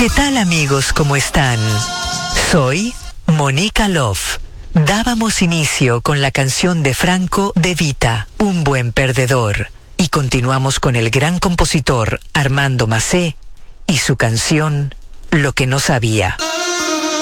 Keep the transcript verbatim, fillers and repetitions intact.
¿Qué tal, amigos? ¿Cómo están? Soy Mónica Love. Dábamos inicio con la canción de Franco De Vita, Un buen perdedor, y continuamos con el gran compositor Armando Macé y su canción Lo que no sabía.